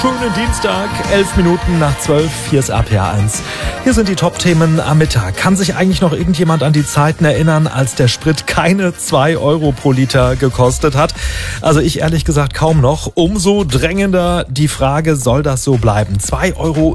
Schönen Dienstag, 11 Minuten nach 12, hier ist RPA1. Hier sind die Top-Themen am Mittag. Kann sich eigentlich noch irgendjemand an die Zeiten erinnern, als der Sprit keine 2 Euro pro Liter gekostet hat? Also ich ehrlich gesagt kaum noch. Umso drängender die Frage, soll das so bleiben? 2,27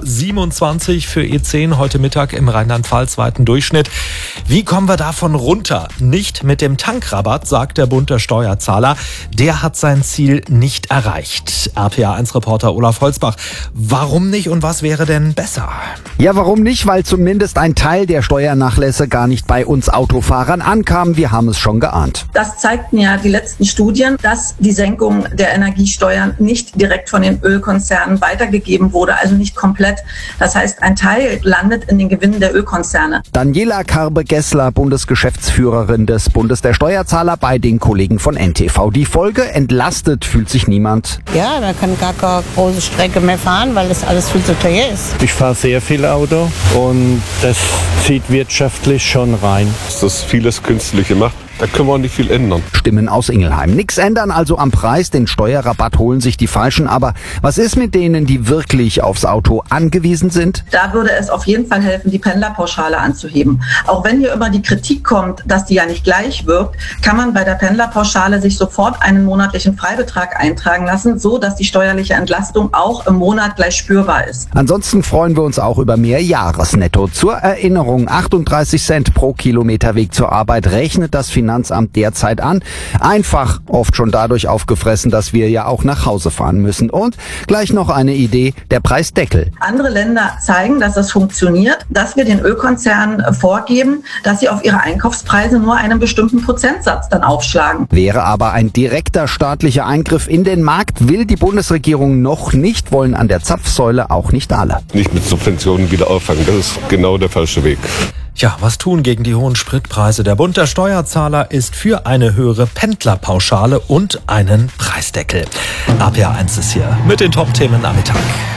Euro für E10 heute Mittag im rheinland-pfalz-weiten Durchschnitt. Wie kommen wir davon runter? Nicht mit dem Tankrabatt, sagt der Bund der Steuerzahler. Der hat sein Ziel nicht erreicht. RPA1-Reporter Olaf Holzbach. Warum nicht und was wäre denn besser? Ja, warum nicht? Weil zumindest ein Teil der Steuernachlässe gar nicht bei uns Autofahrern ankam. Wir haben es schon geahnt. Das zeigten ja die letzten Studien, dass die Senkung der Energiesteuern nicht direkt von den Ölkonzernen weitergegeben wurde, also nicht komplett. Das heißt, ein Teil landet in den Gewinnen der Ölkonzerne. Daniela Karbe-Gessler, Bundesgeschäftsführerin des Bundes der Steuerzahler bei den Kollegen von NTV. Die Folge: entlastet fühlt sich niemand. Ja, da kann gar keine große Strecke mehr fahren, weil das alles viel zu teuer ist. Ich fahre sehr viel Auto und das zieht wirtschaftlich schon rein. Dass vieles Künstliche macht. Da können wir auch nicht viel ändern. Stimmen aus Ingelheim. Nix ändern also am Preis, den Steuerrabatt holen sich die Falschen. Aber was ist mit denen, die wirklich aufs Auto angewiesen sind? Da würde es auf jeden Fall helfen, die Pendlerpauschale anzuheben. Auch wenn hier immer die Kritik kommt, dass die ja nicht gleich wirkt, kann man bei der Pendlerpauschale sich sofort einen monatlichen Freibetrag eintragen lassen, so dass die steuerliche Entlastung auch im Monat gleich spürbar ist. Ansonsten freuen wir uns auch über mehr Jahresnetto. Zur Erinnerung, 38 Cent pro Kilometer Weg zur Arbeit rechnet das Finanzamt derzeit an. Einfach, oft schon dadurch aufgefressen, dass wir ja auch nach Hause fahren müssen. Und gleich noch eine Idee: der Preisdeckel. Andere Länder zeigen, dass es funktioniert, dass wir den Ölkonzernen vorgeben, dass sie auf ihre Einkaufspreise nur einen bestimmten Prozentsatz dann aufschlagen. Wäre aber ein direkter staatlicher Eingriff in den Markt, will die Bundesregierung noch nicht, wollen an der Zapfsäule auch nicht alle. Nicht mit Subventionen wieder auffangen, das ist genau der falsche Weg. Ja, was tun gegen die hohen Spritpreise? Der Bund der Steuerzahler ist für eine höhere Pendlerpauschale und einen Preisdeckel. RPA1 ist hier mit den Top-Themen am Mittag.